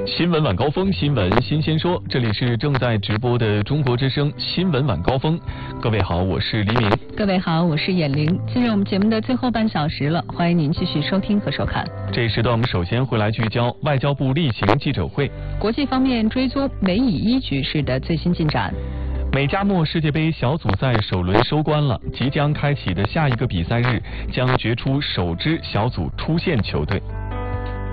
新闻晚高峰，新闻新鲜说，这里是正在直播的中国之声新闻晚高峰。各位好，我是黎明。 各位好，我是闫玲。进入我们节目的最后半小时了，欢迎您继续收听和收看。 这一时段我们首先会来聚焦外交部例行记者会。 国际方面追踪美以一局势的最新进展。 美加墨世界杯小组赛首轮收官了，即将开启的下一个比赛日将决出首支小组出线球队。